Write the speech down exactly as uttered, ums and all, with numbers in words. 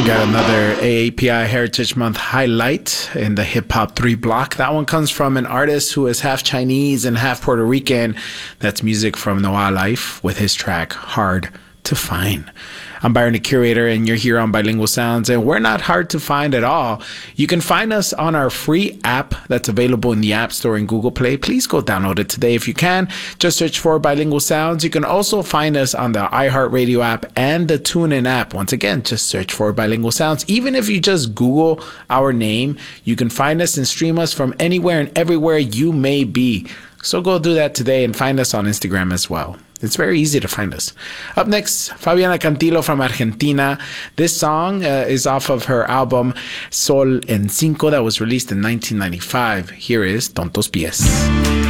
Got another A A P I Heritage Month highlight in the Hip Hop three block. That one comes from an artist who is half Chinese and half Puerto Rican. That's music from Noah Life with his track Hard to Find. I'm Byron, the Curator, and you're here on Bilingual Sounds, and we're not hard to find at all. You can find us on our free app that's available in the App Store and Google Play. Please go download it today if you can. Just search for Bilingual Sounds. You can also find us on the iHeartRadio app and the TuneIn app. Once again, just search for Bilingual Sounds. Even if you just Google our name, you can find us and stream us from anywhere and everywhere you may be. So go do that today and find us on Instagram as well. It's very easy to find us. Up next, Fabiana Cantilo from Argentina. This song uh, is off of her album Sol en Cinco that was released in nineteen ninety-five. Here is Tontos Pies.